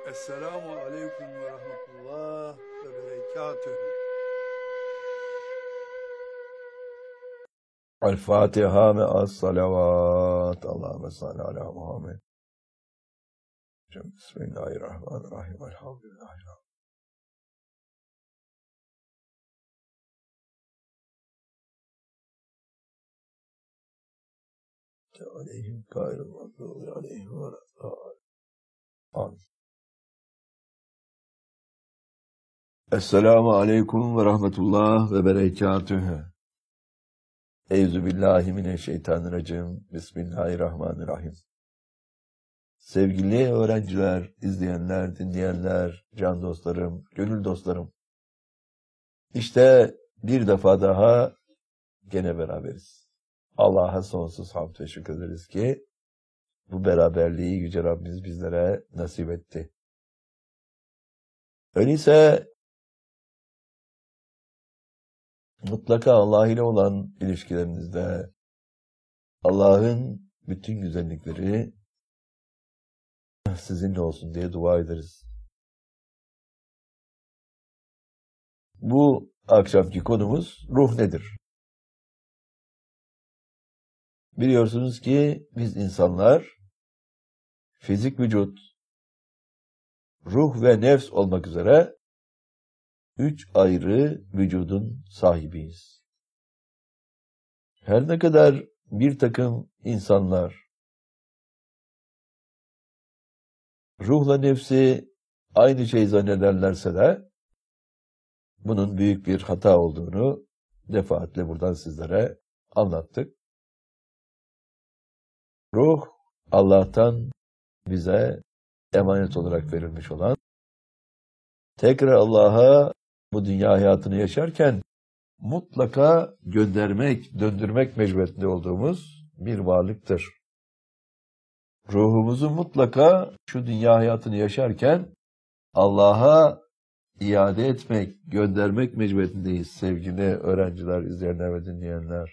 Esselamu aleyküm ve rahmetullah ve berekatühü. El Fatiha ve as-salavat. Allahümme salli ala Muhammed. Bismillahirrahmanirrahim. Elhamdülillahi Rabbil alemin. Aleyhim gayril mağdubi aleyhim ve lâddâllîn. Amin. Esselamu aleyküm ve rahmetullah ve berekatühü. Euzubillahimineşşeytanirracim. Bismillahirrahmanirrahim. Sevgili öğrenciler, izleyenler, dinleyenler, can dostlarım, gönül dostlarım. İşte bir defa daha gene beraberiz. Allah'a sonsuz hamd ve şükür ederiz ki bu beraberliği Yüce Rabbimiz bizlere nasip etti. Öyleyse mutlaka Allah ile olan ilişkilerinizde Allah'ın bütün güzellikleri sizinle olsun diye dua ederiz. Bu akşamki konumuz ruh nedir? Biliyorsunuz ki biz insanlar fizik vücut, ruh ve nefs olmak üzere 3 ayrı vücudun sahibiyiz. Her ne kadar bir takım insanlar ruhla nefsi aynı şey zannederlerse de bunun büyük bir hata olduğunu defaatle buradan sizlere anlattık. Ruh, Allah'tan bize emanet olarak verilmiş olan, tekrar Allah'a bu dünya hayatını yaşarken mutlaka göndermek, döndürmek mecburiyetinde olduğumuz bir varlıktır. Ruhumuzu mutlaka şu dünya hayatını yaşarken Allah'a iade etmek, göndermek mecburiyetindeyiz sevgili öğrenciler, izleyenler ve dinleyenler.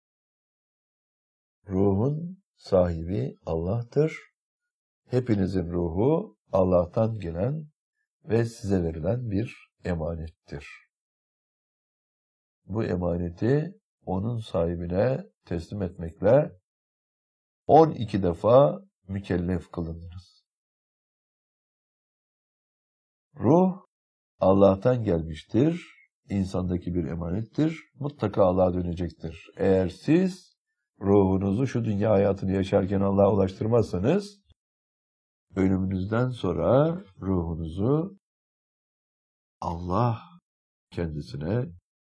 Ruhun sahibi Allah'tır. Hepinizin ruhu Allah'tan gelen ve size verilen bir emanettir. Bu emaneti onun sahibine teslim etmekle 12 defa mükellef kılındınız. Ruh Allah'tan gelmiştir, insandaki bir emanettir, mutlaka Allah'a dönecektir. Eğer siz ruhunuzu şu dünya hayatını yaşarken Allah'a ulaştırmazsanız, ölümünüzden sonra ruhunuzu Allah kendisine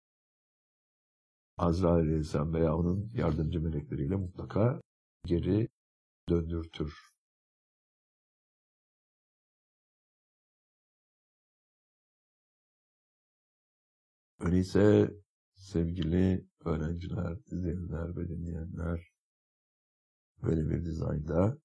Azrail Aleyhisselam veya onun yardımcı melekleriyle mutlaka geri döndürtür. Öyleyse sevgili öğrenciler, izleyenler ve dinleyenler, böyle bir dizaynda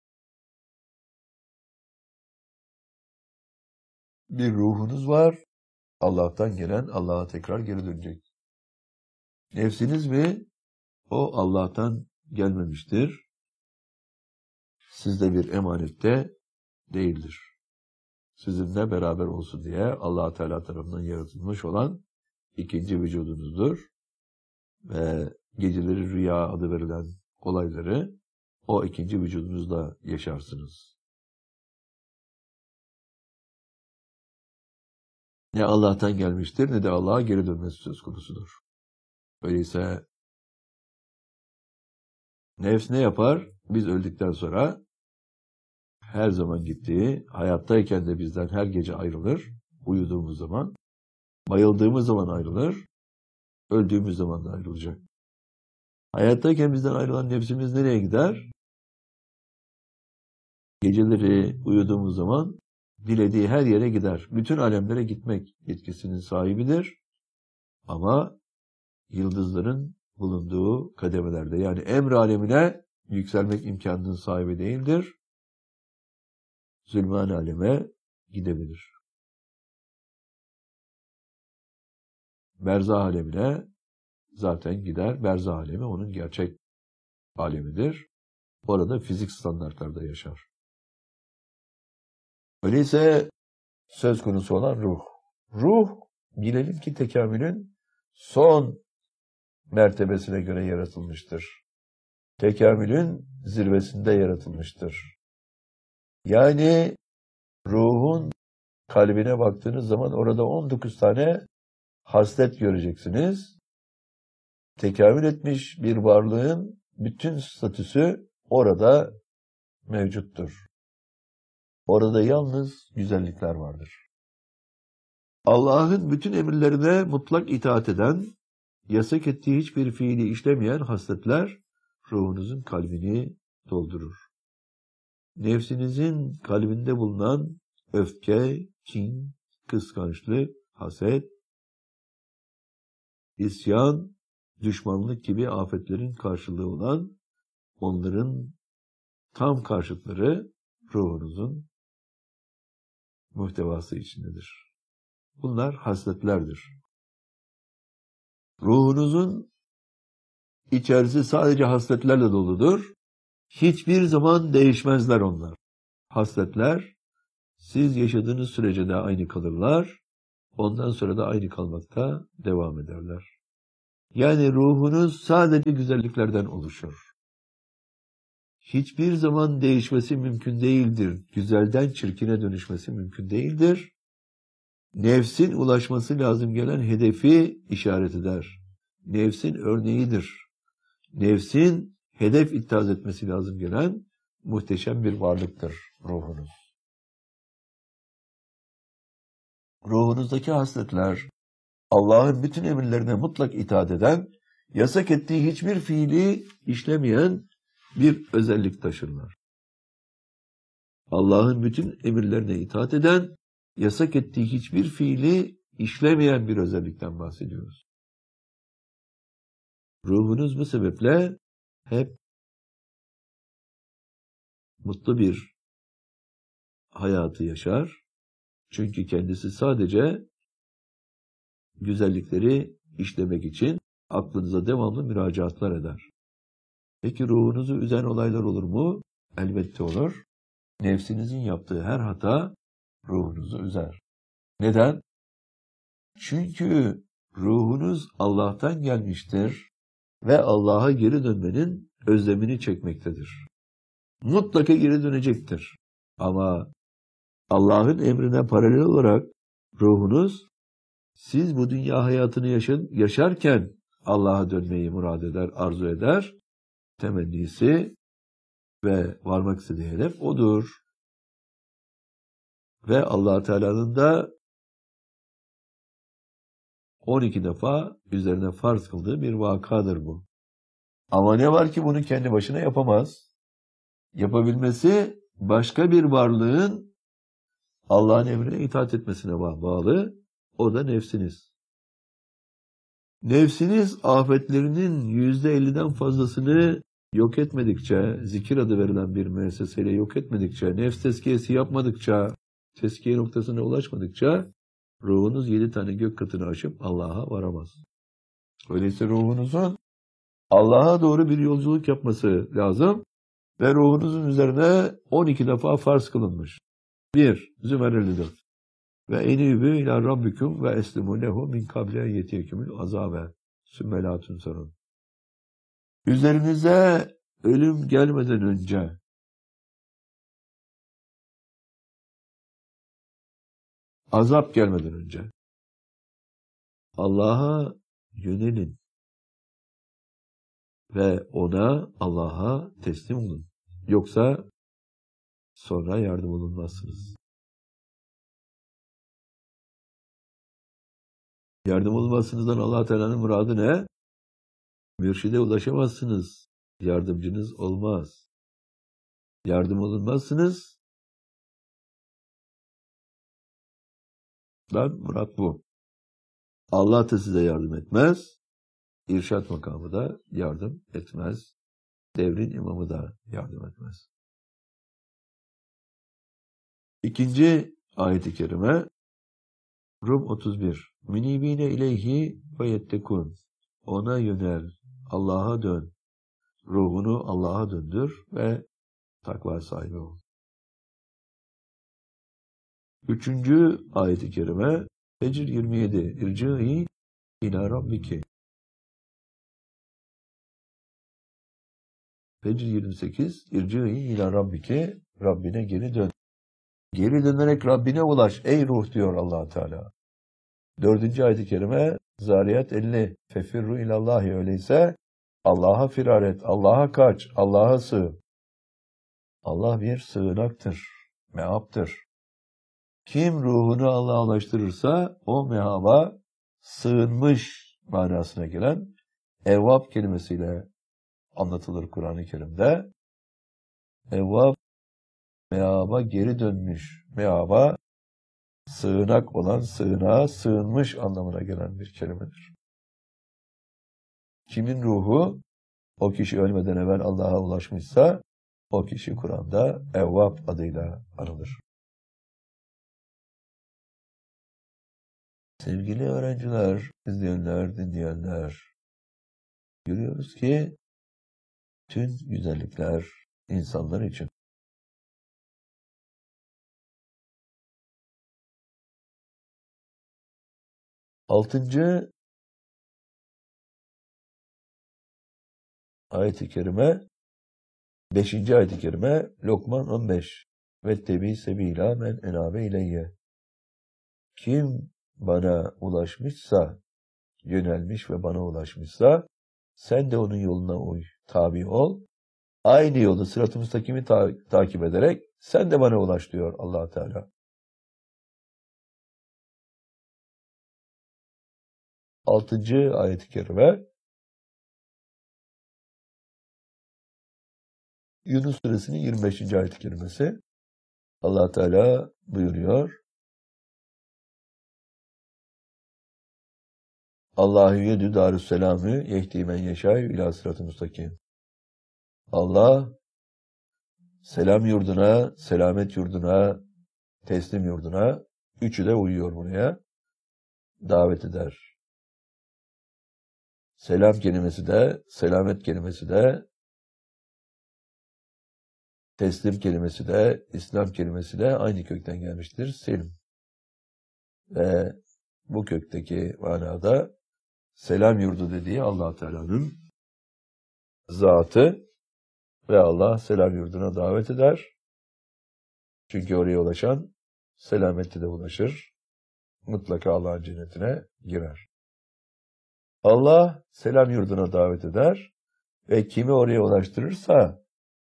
bir ruhunuz var, Allah'tan gelen, Allah'a tekrar geri dönecek. Nefsiniz mi? O Allah'tan gelmemiştir. Sizde bir emanette değildir. Sizinle beraber olsun diye Allah Teala tarafından yaratılmış olan ikinci vücudunuzdur. Ve geceleri rüya adı verilen olayları o ikinci vücudunuzda yaşarsınız. Ne Allah'tan gelmiştir ne de Allah'a geri dönmesi söz konusudur. Öyleyse nefs ne yapar? Biz öldükten sonra her zaman gittiği, hayattayken de bizden her gece ayrılır, uyuduğumuz zaman, bayıldığımız zaman ayrılır, öldüğümüz zaman da ayrılacak. Hayattayken bizden ayrılan nefsimiz nereye gider? Geceleri uyuduğumuz zaman dilediği her yere gider. Bütün alemlere gitmek yetkisinin sahibidir. Ama yıldızların bulunduğu kademelerde, yani emr alemine yükselmek imkanının sahibi değildir. Zulman aleme gidebilir. Berzah alemine zaten gider. Berzah alemi onun gerçek alemidir. Orada fizik standartlarda yaşar. Öyleyse söz konusu olan ruh. Ruh, bilelim ki tekamülün son mertebesine göre yaratılmıştır. Tekamülün zirvesinde yaratılmıştır. Yani ruhun kalbine baktığınız zaman orada 19 tane haslet göreceksiniz. Tekamül etmiş bir varlığın bütün statüsü orada mevcuttur. Orada yalnız güzellikler vardır. Allah'ın bütün emirlerine mutlak itaat eden, yasak ettiği hiçbir fiili işlemeyen hasletler ruhunuzun kalbini doldurur. Nefsinizin kalbinde bulunan öfke, kin, kıskançlık, haset, isyan, düşmanlık gibi afetlerin karşılığı olan onların tam karşıtları ruhunuzun muhtevası içindedir. Bunlar hasletlerdir. Ruhunuzun içerisi sadece hasletlerle doludur. Hiçbir zaman değişmezler onlar. Hasletler, siz yaşadığınız sürece de aynı kalırlar, ondan sonra da aynı kalmakta devam ederler. Yani ruhunuz sadece güzelliklerden oluşur. Hiçbir zaman değişmesi mümkün değildir. Güzelden çirkine dönüşmesi mümkün değildir. Nefsin ulaşması lazım gelen hedefi işaret eder. Nefsin örneğidir. Nefsin hedef ittihaz etmesi lazım gelen muhteşem bir varlıktır ruhunuz. Ruhunuzdaki hasletler, Allah'ın bütün emirlerine mutlak itaat eden, yasak ettiği hiçbir fiili işlemeyen bir özellik taşırlar. Allah'ın bütün emirlerine itaat eden, yasak ettiği hiçbir fiili işlemeyen bir özellikten bahsediyoruz. Ruhunuz bu sebeple hep mutlu bir hayatı yaşar. Çünkü kendisi sadece güzellikleri işlemek için aklınıza devamlı müracaatlar eder. Peki ruhunuzu üzen olaylar olur mu? Elbette olur. Nefsinizin yaptığı her hata ruhunuzu üzer. Neden? Çünkü ruhunuz Allah'tan gelmiştir ve Allah'a geri dönmenin özlemini çekmektedir. Mutlaka geri dönecektir. Ama Allah'ın emrine paralel olarak ruhunuz, siz bu dünya hayatını yaşarken Allah'a dönmeyi murad eder, arzu eder. Temennisi ve varmak istediği hedef odur. Ve Allah Teala'nın da 12 defa üzerine farz kıldığı bir vakadır bu. Ama ne var ki bunu kendi başına yapamaz. Yapabilmesi başka bir varlığın Allah'ın emrine itaat etmesine bağlı. O da nefsiniz. Nefsiniz afetlerinin %50'den fazlasını yok etmedikçe, zikir adı verilen bir müesseseyle yok etmedikçe, nefs tezkiyesi yapmadıkça, tezkiye noktasına ulaşmadıkça, ruhunuz 7 tane gök katını aşıp Allah'a varamaz. Öyleyse ruhunuzun Allah'a doğru bir yolculuk yapması lazım ve ruhunuzun üzerine 12 defa farz kılınmış. 1. Zümer 54. Ve enibü ila rabbikum ve eslimu lehu min kable yetiyekümül azabe sümmelatun sorun. Üzerinize ölüm gelmeden önce azap gelmeden önce Allah'a yönelin ve Allah'a teslim olun. Yoksa sonra yardım olunmazsınız. Yardım olunmazsınızdan Allah Teala'nın muradı ne? Mürşide ulaşamazsınız. Yardımcınız olmaz. Yardım olunmazsınız. Murat bu. Allah da size yardım etmez. İrşad makamı da yardım etmez. Devrin imamı da yardım etmez. İkinci ayet-i kerime Rum 31. Münibine ileyhi ve yettekun. Ona yönel, Allah'a dön. Ruhunu Allah'a döndür ve takva sahibi ol. Üçüncü ayet-i kerime Fecr 27. İrci'i ila rabbiki. Fecr 28. İrci'i ila rabbiki. Rabbine geri dön. Geri dönerek Rabbine ulaş ey ruh diyor Allah Teala. Dördüncü ayet-i kerime Zariyat 50. Fefirru ilallahi, öyleyse Allah'a firar et, Allah'a kaç, Allah'a sığ. Allah bir sığınaktır, meaptır. Kim ruhunu Allah'a ulaştırırsa o mehaba sığınmış manasına gelen evvab kelimesiyle anlatılır Kur'an-ı Kerim'de. Evvab, mehaba geri dönmüş, mehaba sığınak olan, sığınağa sığınmış anlamına gelen bir kelimedir. Kimin ruhu o kişi ölmeden evvel Allah'a ulaşmışsa o kişi Kur'an'da Evvab adıyla anılır. Sevgili öğrenciler, izleyenler, dinleyenler, görüyoruz ki tüm güzellikler insanlar için. Altıncı ayet-i kerime, 5. ayet-i kerime Lokman 15. Vettebi sebila men enabe ileyye. Kim bana ulaşmışsa, yönelmiş ve bana ulaşmışsa, sen de onun yoluna uy, tabi ol. Aynı yolu, sırat-ı müstakimi takip ederek sen de bana ulaş diyor Allah Teala. 6. ayet-i kerime Yunus suresinin 25. ayet-i kerimesi. Allah Teala buyuruyor. Allahu yedü darüsselamü yehdi men yeşâ'ü ilâ sırat-ı müstakim. Allah selam yurduna, selamet yurduna, teslim yurduna, üçü de uyuyor buraya, davet eder. Selam kelimesi de, selamet kelimesi de, teslim kelimesi de, İslam kelimesi de aynı kökten gelmiştir. Selim. Ve bu kökteki manada selam yurdu dediği Allah Teala'nın zatı ve Allah selam yurduna davet eder. Çünkü oraya ulaşan selamette de ulaşır. Mutlaka Allah'ın cennetine girer. Allah selam yurduna davet eder ve kimi oraya ulaştırırsa,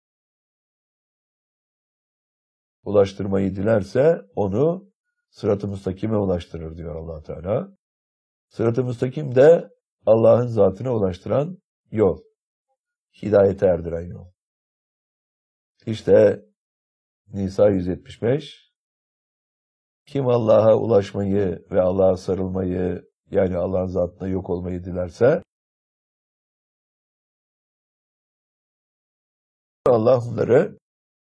ulaştırmayı dilerse onu sırat-ı müstakime ulaştırır diyor Allah Teala. Sırat-ı müstakim de Allah'ın zatına ulaştıran yol. Hidayete erdiren yol. İşte Nisa 175, kim Allah'a ulaşmayı ve Allah'a sarılmayı, yani Allah'ın zatına yok olmayı dilerse, Allah onları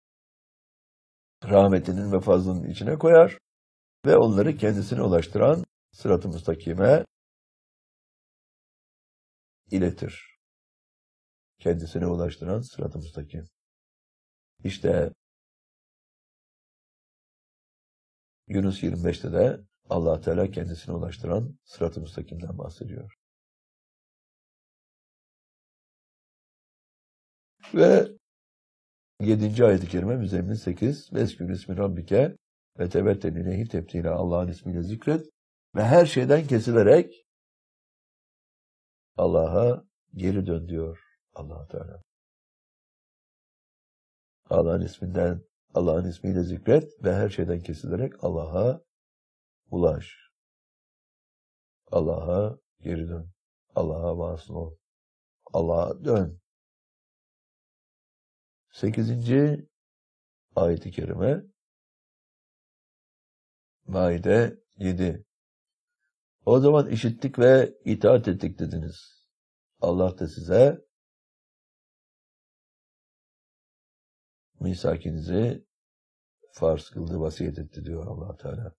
rahmetinin ve fazlının içine koyar ve onları kendisine ulaştıran sırat-ı müstakime iletir. Kendisine ulaştıran sırat-ı müstakim. İşte Yunus 25'te de Allah Teala kendisine ulaştıran sırat-ı müstakimden bahsediyor. Ve 7. ayet-i kerime Müzzemmil 8. Veskür ismi Rabbike ve tebettel ileyhi tebtila. Allah'ın ismiyle zikret ve her şeyden kesilerek Allah'a geri dön diyor Allah Teala. Allah'ın ismiyle zikret ve her şeyden kesilerek Allah'a ulaş. Allah'a geri dön. Allah'a vasıl ol. Allah'a dön. 8. ayet-i kerime Maide 7. O zaman işittik ve itaat ettik dediniz. Allah da size misakinizi farz kıldı, vasiyet etti diyor Allah Teala.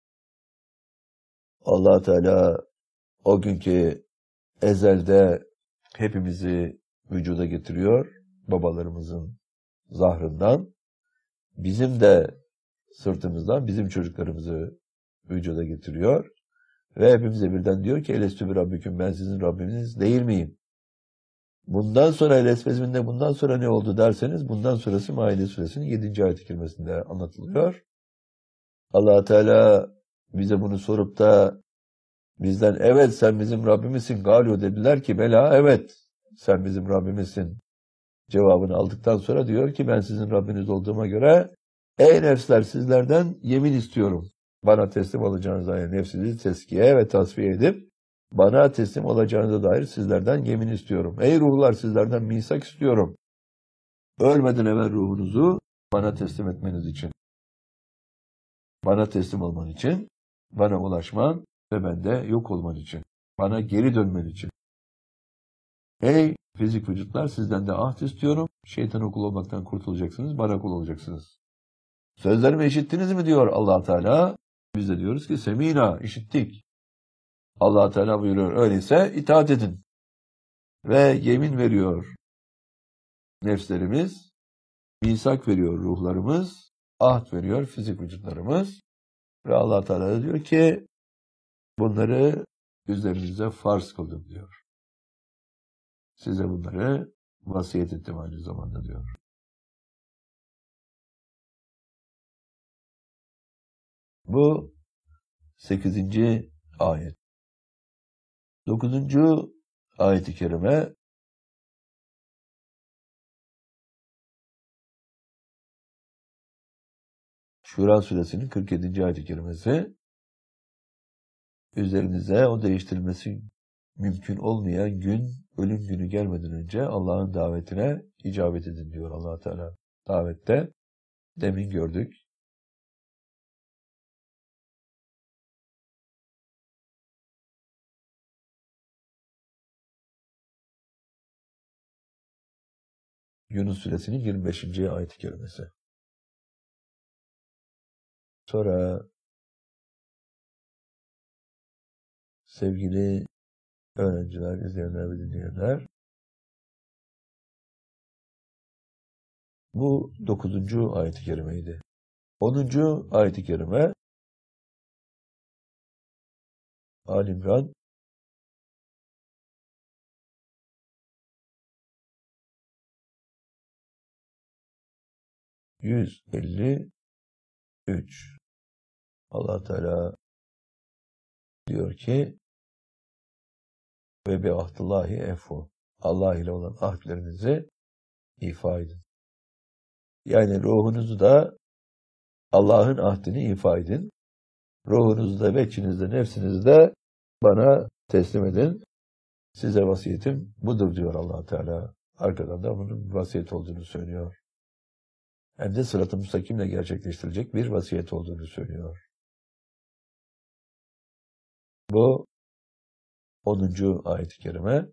Allah Teala o günkü ezelde hepimizi vücuda getiriyor, babalarımızın zahrından. Bizim de sırtımızdan bizim çocuklarımızı vücuda getiriyor. Ve hepimize birden diyor ki elestü bir Rabbiküm, ben sizin Rabbiniz değil miyim? Bundan sonra elesmezminde bundan sonra ne oldu derseniz bundan sonrası Maide suresinin 7. ayet-i kerimesinde anlatılıyor. Allah Teala bize bunu sorup da bizden evet sen bizim Rabbimizsin galiyo dediler ki bela evet sen bizim Rabbimizsin cevabını aldıktan sonra diyor ki ben sizin Rabbiniz olduğuma göre ey nefsler sizlerden yemin istiyorum. Bana teslim olacağınıza dair nefsinizi teskiye ve tasfiye edip bana teslim olacağınıza dair sizlerden yemin istiyorum. Ey ruhlar sizlerden misak istiyorum. Ölmeden evvel ruhunuzu bana teslim etmeniz için. Bana teslim olman için, bana ulaşman ve bende yok olman için. Bana geri dönmen için. Ey fizik vücutlar sizden de ahd istiyorum. Şeytana kul olmaktan kurtulacaksınız, bana kul olacaksınız. Sözlerimi işittiniz mi diyor Allah Teala. Biz de diyoruz ki semina, işittik. Allah Teala buyuruyor öyleyse itaat edin. Ve yemin veriyor nefslerimiz, misak veriyor ruhlarımız, ahd veriyor fizik vücutlarımız. Ve Allah Teala da diyor ki bunları üzerinize farz kıldım diyor. Size bunları vasiyet ettim aynı zamanda diyor. Bu 8. ayet. 9. ayet-i kerime Şura suresinin 47. ayet-i kerimesi. Üzerinize o değiştirilmesi mümkün olmayan gün, ölüm günü gelmeden önce Allah'ın davetine icabet edin diyor Allah Teala. Davette demin gördük. Yunus suresinin 25. ayet-i kerimesi. Sonra sevgili öğrenciler, izleyenler ve dinleyenler, bu 9. ayet-i kerimeydi. 10. ayet-i kerime Ali İmran 153. Allah Teala diyor ki ve bi ahdillahi efu. Allah ile olan ahdlerinizi ifa edin. Yani ruhunuzu da Allah'ın ahdini ifa edin. Ruhunuzu da ve içinizde, nefsinizi de bana teslim edin. Size vasiyetim budur diyor Allah Teala. Arkadan da bunun vasiyet olduğunu söylüyor. Hem de sırat-ı müstakimle gerçekleştirilecek bir vasiyet olduğunu söylüyor. Bu 10. ayet-i kerime.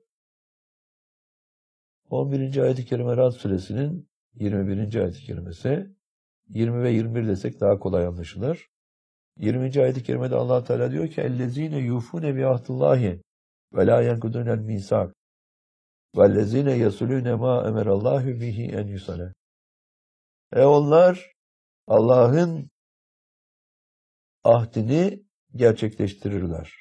11. ayet-i kerime Ra'd suresinin 21. ayet-i kerimesi. 20 ve 21 desek daha kolay anlaşılır. 20. ayet-i kerimede Allah Teala diyor ki ellezine yufune bi ahdillahi ve la yankudunel misak vellezine yasulune ma emerallahu bihi en yusale. Onlar Allah'ın ahdini gerçekleştirirler.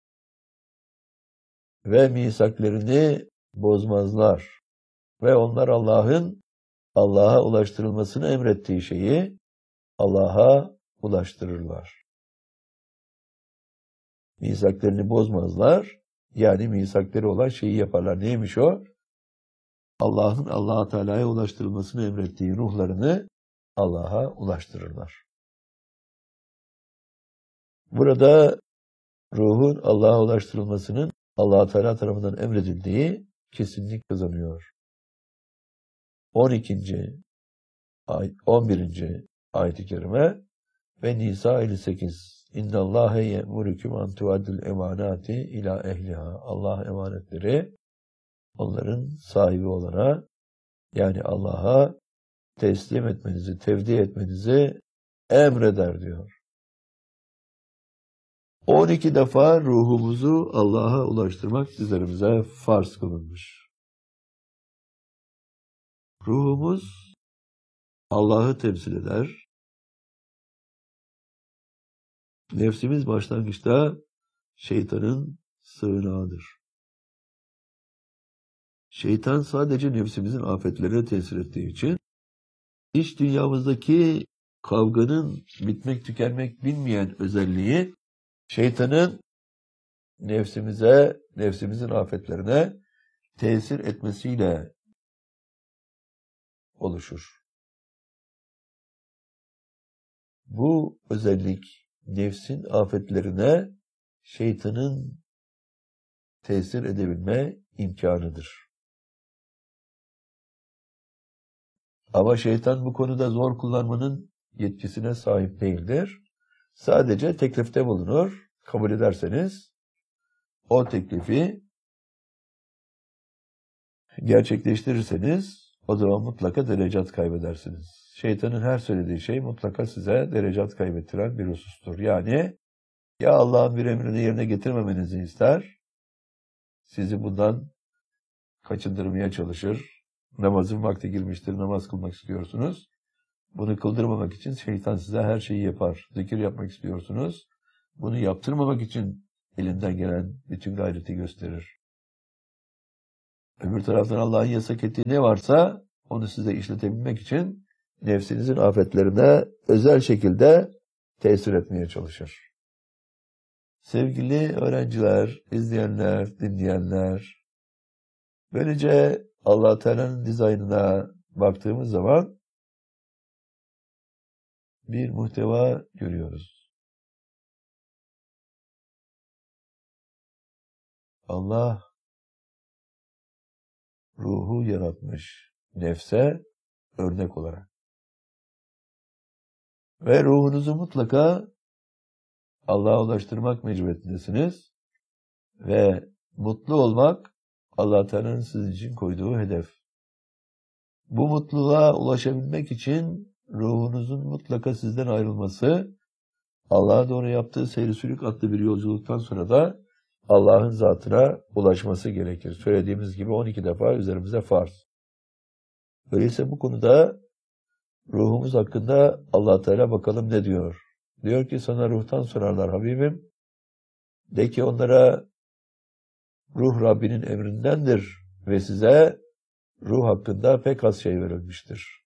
Ve misaklerini bozmazlar. Ve onlar Allah'a ulaştırılmasını emrettiği şeyi Allah'a ulaştırırlar. Misaklerini bozmazlar. Yani misakleri olan şeyi yaparlar. Neymiş o? Allah'ın Allah Teala'ya ulaştırılmasını emrettiği ruhlarını Allah'a ulaştırırlar. Burada ruhun Allah'a ulaştırılmasının Allah Teala tarafından emredildiği kesinlik kazanıyor. 11. ayet-i kerime ve Nisa 58. İnnallâhe ye'murüküm an tuaddil emanati ila ehliha. Allah emanetleri onların sahibi olana yani Allah'a teslim etmenizi, tevdi etmenizi emreder diyor. 12 defa ruhumuzu Allah'a ulaştırmak üzerimize farz kılınmış. Ruhumuz Allah'ı temsil eder. Nefsimiz başlangıçta şeytanın sığınağıdır. Şeytan sadece nefsimizin afetlerine tesir ettiği için iç dünyamızdaki kavganın bitmek tükenmek bilmeyen özelliği şeytanın nefsimize, nefsimizin afetlerine tesir etmesiyle oluşur. Bu özellik nefsin afetlerine şeytanın tesir edebilme imkanıdır. Ama şeytan bu konuda zor kullanmanın yetkisine sahip değildir. Sadece teklifte bulunur. Kabul ederseniz o teklifi gerçekleştirirseniz o zaman mutlaka derecat kaybedersiniz. Şeytanın her söylediği şey mutlaka size derecat kaybettiren bir husustur. Yani ya Allah'ın bir emrini yerine getirmemenizi ister, sizi bundan kaçındırmaya çalışır. Namazın vakti girmiştir, namaz kılmak istiyorsunuz. Bunu kıldırmamak için şeytan size her şeyi yapar. Zikir yapmak istiyorsunuz. Bunu yaptırmamak için elinden gelen bütün gayreti gösterir. Öbür taraftan Allah'ın yasak ettiği ne varsa onu size işletebilmek için nefsinizin afetlerine özel şekilde tesir etmeye çalışır. Sevgili öğrenciler, izleyenler, dinleyenler, böylece Allah Teala'nın dizaynına baktığımız zaman bir muhteva görüyoruz. Allah ruhu yaratmış nefse örnek olarak. Ve ruhunuzu mutlaka Allah'a ulaştırmak mecburiyetindesiniz. Ve mutlu olmak Allah Teala'nın sizin için koyduğu hedef. Bu mutluluğa ulaşabilmek için ruhunuzun mutlaka sizden ayrılması, Allah'a doğru yaptığı seyri sülük adlı bir yolculuktan sonra da Allah'ın zatına ulaşması gerekir. Söylediğimiz gibi 12 defa üzerimize farz. Öyleyse bu konuda ruhumuz hakkında Allah Teala bakalım ne diyor. Diyor ki sana ruhtan sorarlar Habibim. De ki onlara ruh Rabbinin emrindendir ve size ruh hakkında pek az şey verilmiştir.